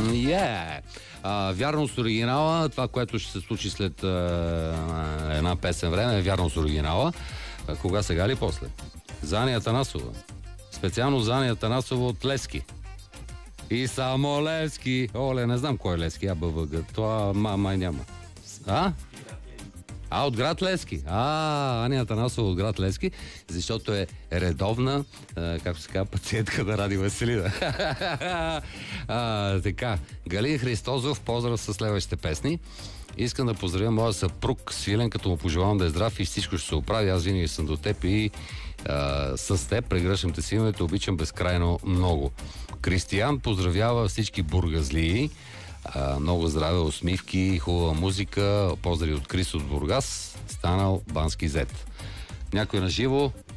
Вярно с оригинала. Това, което ще се случи след една песен време, е вярно с оригинала. Кога, сега или после? За Ани Атанасова. Специално за Ани Атанасова от Левски. И само Левски. Оле, не знам кой е Левски, АБВГ. Това май няма. От град Левски. Ани Атанасова от град Левски, защото е редовна, както се казва, пациентка на Радио Веселина. Така, Галин Христозов, поздрав с следващите песни. Искам да поздравя моя съпруг Свилен, като му пожелавам да е здрав и всичко ще се оправи. Аз винаги съм до теб и с теб прегръщам те с името, обичам безкрайно много. Кристиян поздравява всички бургазлии. Много здраве, усмивки, хубава музика. Поздрави от Крис от Бургас, станал бански зет. Някой на живо